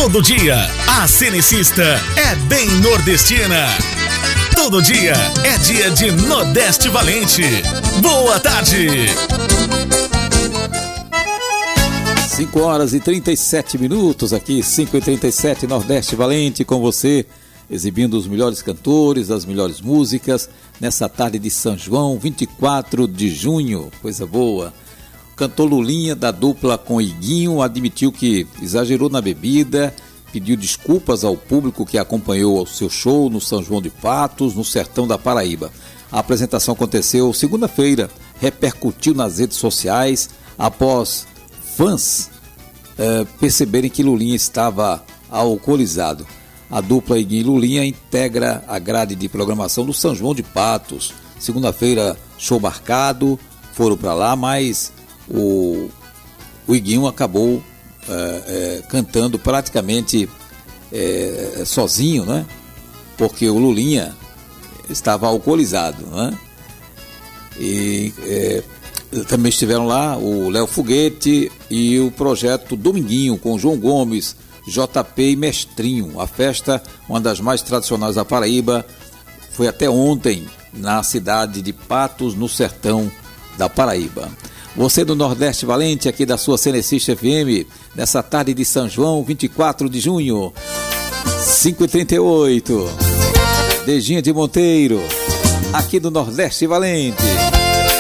Todo dia, a Cenicista é bem nordestina. Todo dia é dia de Nordeste Valente. Boa tarde. 5h37, aqui 5h37, Nordeste Valente com você, exibindo os melhores cantores, as melhores músicas, nessa tarde de São João, 24 de junho, coisa boa. O cantor Lulinha, da dupla com Iguinho, admitiu que exagerou na bebida, pediu desculpas ao público que acompanhou o seu show no São João de Patos, no sertão da Paraíba. A apresentação aconteceu segunda-feira, repercutiu nas redes sociais, após fãs perceberem que Lulinha estava alcoolizado. A dupla Iguinho e Lulinha integra a grade de programação do São João de Patos. Segunda-feira, show marcado, foram para lá, mas o Iguinho acabou cantando praticamente sozinho, né? Porque o Lulinha estava alcoolizado, né? E também estiveram lá o Léo Foguete e o projeto Dominguinho com João Gomes, JP e Mestrinho. A festa, uma das mais tradicionais da Paraíba, foi até ontem na cidade de Patos, no sertão da Paraíba. Você do Nordeste Valente, aqui da sua Cenicista FM, nessa tarde de São João, 24 de junho, 5h38. Dejinha de Monteiro, aqui do Nordeste Valente.